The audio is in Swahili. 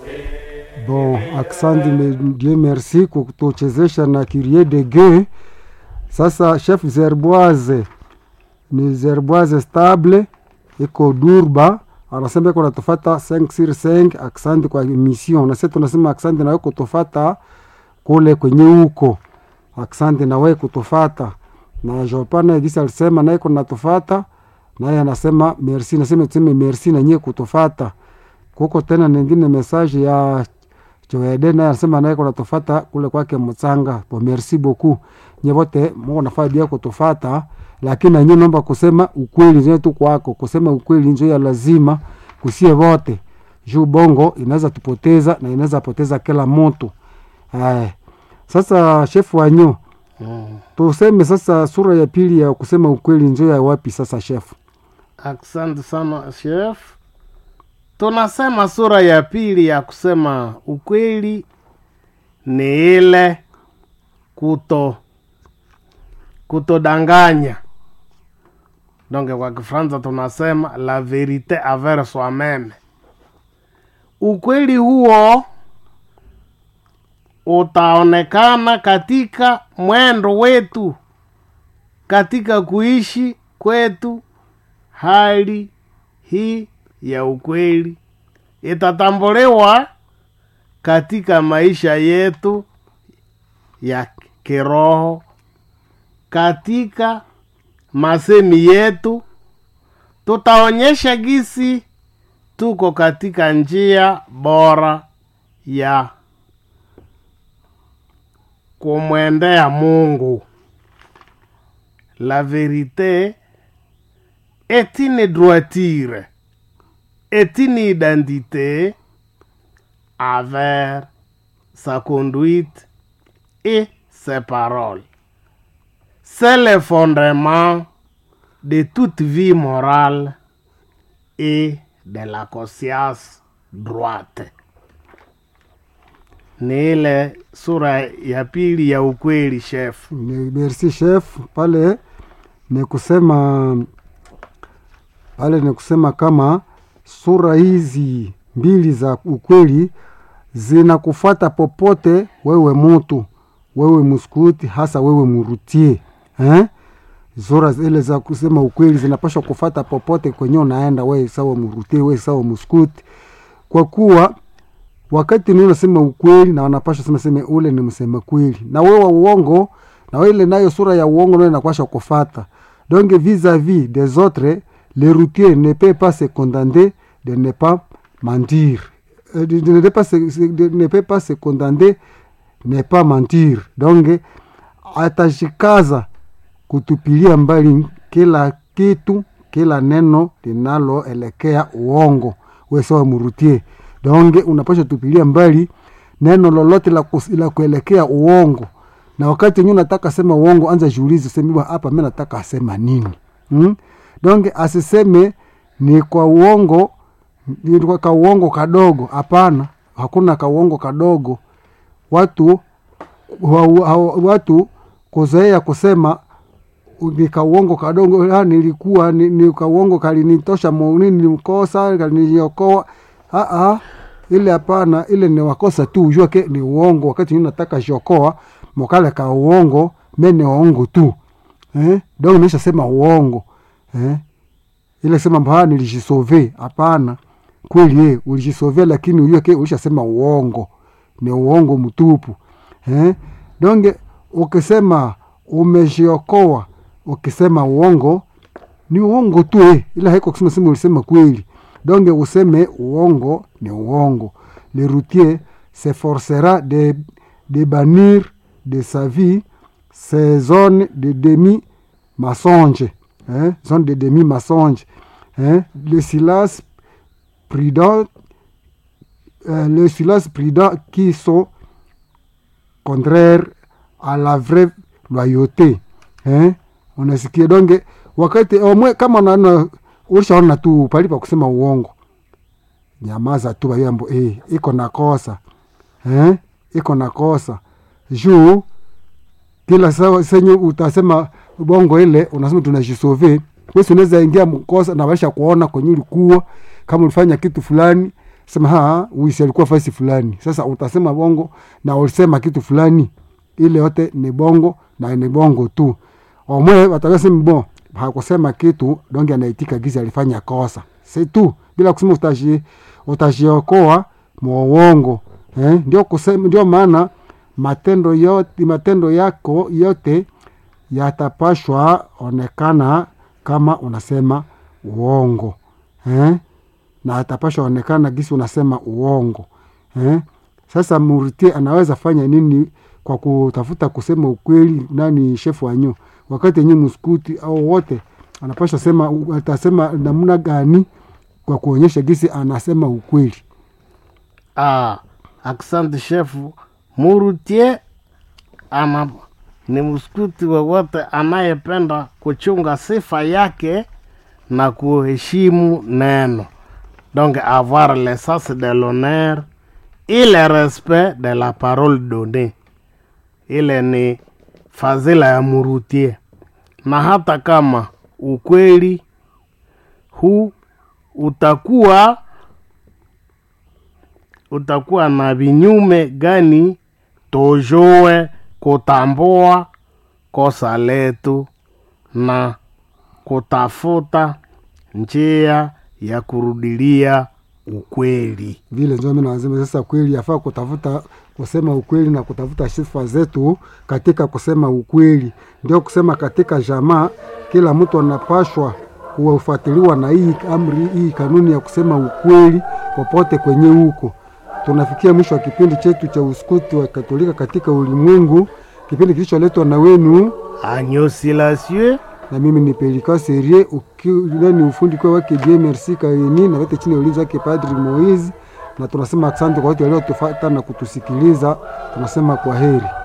Bon, asante Dieu merci kwa kutuchezesha na Kyrie de Gueux. Sasa chef Zerboise ni Zerboise stable iko Durba, anasema iko natufata 5/5. Asante kwa emission. Na sisi tunasema asante na wewe kutufata kule kwenye huko. Asante na wewe kutufata. Na Jopana Gisa alisema naye kuna natufata, naye anasema merci, nasema tuseme merci na nyie kutufata. Kuko tena nyingine message ya Joede naye anasema naye kuna natufata kule kwake Mtsanga. Bo merci beaucoup. Nyote mko nafaa bia kutufata, lakini nyinyi naomba kusema ukweli ndio tu kwako. Kusema ukweli ndio ya lazima kusie wote. Juu bongo inaweza tupoteza na inaweza poteza kila mtu. Sasa chef wanyo. Tuseme sasa sura ya pili ya kusema ukweli ndio ya wapi sasa chef? Asante sana chef. Tunasema sura ya pili ya kusema ukweli ni ile kutodanganya. Donc kwa Kifaransa tunasema la vérité envers soi-même. Ukweli huo utaonekana katika mwendo wetu, katika kuishi kwetu. Hali hii ya ukweli itatambuliwa katika maisha yetu ya kiroho, katika masemi yetu. Tutaonyesha gisi tuko katika njia bora ya kumwendea Mungu. La vérité est une droiture, est une identité envers sa conduite et ses paroles. C'est le fondement de toute vie morale et de la conscience droite. Ni ile sura ya pili ya ukweli chef. Merci chef. Pale ni kusema kama sura hizi mbili za ukweli zinakufuata popote wewe mtu, wewe muskuti, hasa wewe murutie. Sura zile za kusema ukweli zinapaswa kufuata popote kwenye unaenda, wewe sawa murutie, wewe sawa muskuti. Kwa kuwa wakati ni unasema ukweli na wanapaswa sema ule ni msema kweli. Na wewe uongo, na wewe ile nayo sura ya uongo ndio inapaswa kufuata. Donc vis-à-vis des autres, le routier ne peut pas se condamner de ne pas mentir. Ne peut pas se condamner de ne pas mentir. Donc atashikaza kutupilia mbali kila kitu, kila neno linaloelekea uongo. Wewe sawa murutie. Donc unapaswa tupilia mbali neno lolote la kuelekea uongo. Na wakati nyinyi unataka sema uongo, anza jiulize sema hapa mimi nataka sema nini? Donc asiseme ni kwa uongo, ni kwa uongo kadogo. Hapana, hakuna ka uongo kadogo. Watu kuzoea kusema ni ka uongo kadogo, nilikuwa ni ka uongo kalinitosha nini mkosa kaliniokoa. Ile hapana, ile ni wakosa tu, ujue ke ni uongo. Wakati unataka jokoa mokale ka uongo, mene uongo tu. Donc nisha sema uongo. Ile sema mbaya nilijisove, hapana. Kweli ulijisove, lakini ujue ke ulishasema uongo. Ni uongo mtupu. Donc ukisema umejiokoa, ukisema uongo ni uongo tu. Ila haiko kusema ulisema kweli. Donc useme uongo ni uongo. Le routier s'efforcera de bannir de sa vie ces zones de demi-mensonge. Zone de demi-mensonge. Le silence prudent qui sont contraires à la vraie loyauté. Unasikia? Donc wakati kama unaona ulishaona tu palipa kusema uongo, nyamaza tu bayambo. Iko na kosa. Iko na kosa. Juu kila sawa senyo utasema bongo ile unasema tunajisove, wewe unaweza ingia mkosa na basha kuona kwenye ulikuwa kama ulifanya kitu fulani sema uisi alikuwa fasi fulani. Sasa utasema bongo na ulisema kitu fulani, ile yote ni bongo na ni bongo tu. Omwe watakasema bon hakusema kitu, donge anaitika gizi alifanya kosa. C'est tout. Bila kusema utajiokoa muongo. Ndio kusema, ndio maana matendo yako yote yatapashwa onekana kama unasema uongo. Na atapashwa onekana gisi unasema uongo. Sasa muritie anaweza fanya nini kwa kutafuta kusema ukweli? Nani shefu wanyu wakati yenye muskuti au wote anapasha sema, atasema namna gani kwa kuonyesha gisi anasema ukweli? Asante shefu. Murutie ni muskuti wowote anayependa kuchunga sifa yake na kuheshimu neno. Donc avoir le sens de l'honneur et le respect de la parole donnée. Ile ni fazila ya murutie. Na hata kama ukweli utakuwa na vinyume gani, tojoe kutambua kosa letu na kutafuta njia ya kurudilia ukweli. Vile ndio mimi nasema sasa kweli yafaa kutafuta kusema ukweli na kutafuta sifa zetu katika kusema ukweli. Ndio kusema katika jamaa kila mtu anapashwa kufuatiliwa na hii amri, hii kanuni ya kusema ukweli popote kwenye huko. Tunafikia mwisho wa kipindi chetu cha uskuti wa Katolika katika ulimwengu, kipindi kilicholetwa na wenu Agneau Silencieux, na mimi ni Pelika Serie. Ukilani ufundi kwa wake Dieu merci Kaini, na wote chini ya ulinzi wake Padri Moise, na tunasema asante kwa wote waliotufuata na kutusikiliza. Tunasema kwa heri.